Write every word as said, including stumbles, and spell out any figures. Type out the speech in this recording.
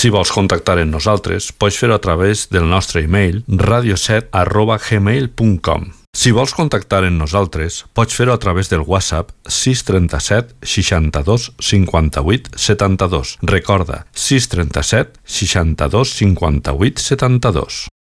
Si vols contactar amb nosaltres, pots fer-ho a través del nostre e-mail radio set arroba gmail punt com. Si vols contactar amb nosaltres, pots fer-ho a través del WhatsApp sis tres set seixanta-dos cinquanta-vuit setanta-dos. Recorda, sis tres set seixanta-dos cinquanta-vuit setanta-dos.